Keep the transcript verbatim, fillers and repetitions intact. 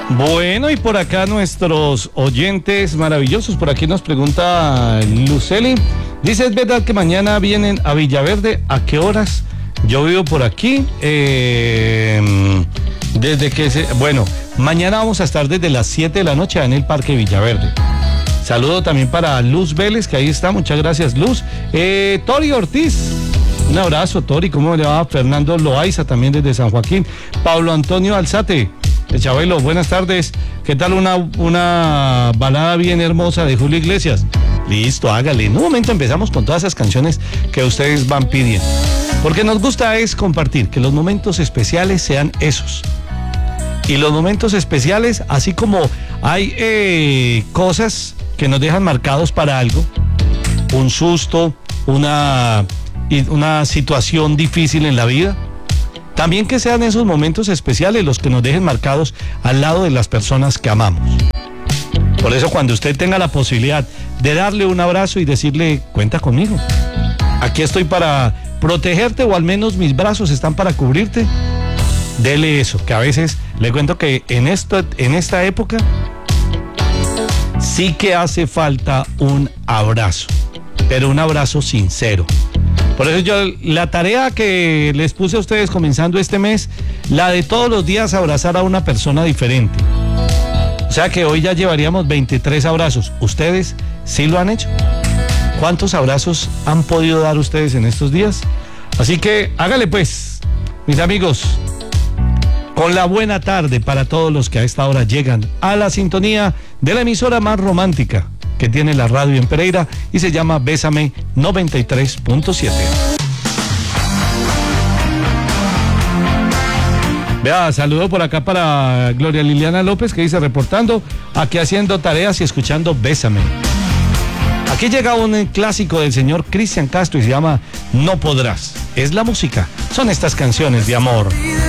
Bueno, y por acá nuestros oyentes maravillosos, por aquí nos pregunta Luceli, dice, ¿es verdad que mañana vienen a Villaverde? ¿A qué horas? Yo vivo por aquí, eh, desde que se, bueno, mañana vamos a estar desde las siete de la noche en el Parque Villaverde. Saludo también para Luz Vélez, que ahí está, muchas gracias Luz. Eh, Tori Ortiz, un abrazo Tori, ¿cómo le va? Fernando Loaiza también desde San Joaquín. Pablo Antonio Alzate, de Chabelo, buenas tardes. ¿Qué tal una, una balada bien hermosa de Julio Iglesias? Listo, hágale. En un momento empezamos con todas esas canciones que ustedes van pidiendo. Porque nos gusta es compartir, que los momentos especiales sean esos. Y los momentos especiales, así como hay eh, cosas que nos dejan marcados para algo, un susto, una, una situación difícil en la vida, también que sean esos momentos especiales los que nos dejen marcados al lado de las personas que amamos. Por eso cuando usted tenga la posibilidad de darle un abrazo y decirle, cuenta conmigo, aquí estoy para protegerte, o al menos mis brazos están para cubrirte, dele eso, que a veces le cuento que en, esto, en esta época sí que hace falta un abrazo, pero un abrazo sincero. Por eso yo, la tarea que les puse a ustedes comenzando este mes, la de todos los días abrazar a una persona diferente. O sea que hoy ya llevaríamos veintitrés abrazos. ¿Ustedes sí lo han hecho? ¿Cuántos abrazos han podido dar ustedes en estos días? Así que hágale pues, mis amigos, con la buena tarde para todos los que a esta hora llegan a la sintonía de la emisora más romántica que tiene la radio en Pereira y se llama Bésame noventa y tres punto siete. Vea, saludo por acá para Gloria Liliana López, que dice, reportando, aquí haciendo tareas y escuchando Bésame. Aquí llega un clásico del señor Cristian Castro y se llama No Podrás. Es la música, son estas canciones de amor.